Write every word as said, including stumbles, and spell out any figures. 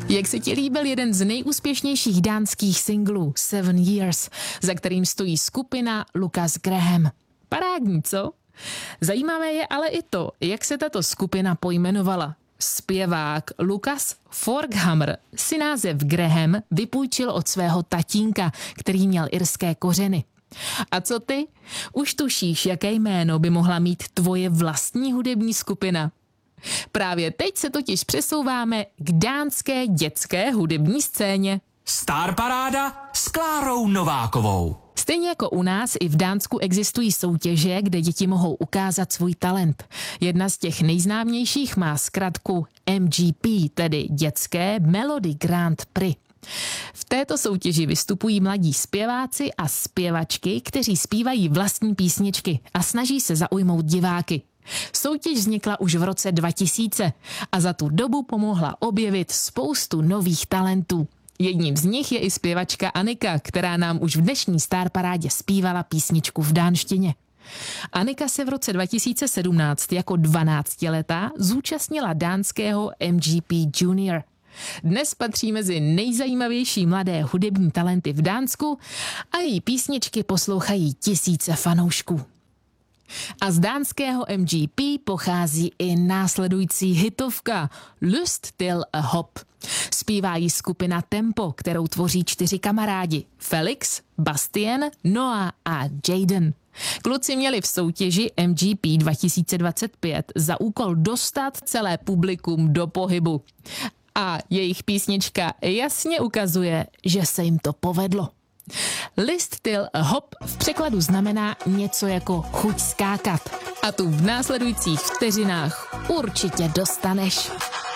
Jak se ti líbil jeden z nejúspěšnějších dánských singlů Seven Years, za kterým stojí skupina Lukas Graham? Parádní, co? Zajímavé je ale i to, jak se tato skupina pojmenovala. Zpěvák Lukas Forkhammer si název Graham vypůjčil od svého tatínka, který měl irské kořeny. A co ty? Už tušíš, jaké jméno by mohla mít tvoje vlastní hudební skupina? Právě teď se totiž přesouváme k dánské dětské hudební scéně. Star Paráda s Klárou Novákovou. Stejně jako u nás, i v Dánsku existují soutěže, kde děti mohou ukázat svůj talent. Jedna z těch nejznámějších má zkratku M G P, tedy dětské Melody Grand Prix. V této soutěži vystupují mladí zpěváci a zpěvačky, kteří zpívají vlastní písničky a snaží se zaujmout diváky. Soutěž vznikla už v roce dva tisíce a za tu dobu pomohla objevit spoustu nových talentů. Jedním z nich je i zpěvačka Annika, která nám už v dnešní Star Parádě zpívala písničku v dánštině. Annika se v roce dva tisíce sedmnáct jako dvanáctiletá zúčastnila dánského M G P Junior. Dnes patří mezi nejzajímavější mladé hudební talenty v Dánsku a její písničky poslouchají tisíce fanoušků. A z dánského M G P pochází i následující hitovka Lyst til a hop. Zpívá jí skupina Tempo, kterou tvoří čtyři kamarádi Felix, Bastien, Noah a Jaden. Kluci měli v soutěži M G P dva tisíce dvacet pět za úkol dostat celé publikum do pohybu. A jejich písnička jasně ukazuje, že se jim to povedlo. Lyst til a hop v překladu znamená něco jako chuť skákat. A tu v následujících vteřinách určitě dostaneš.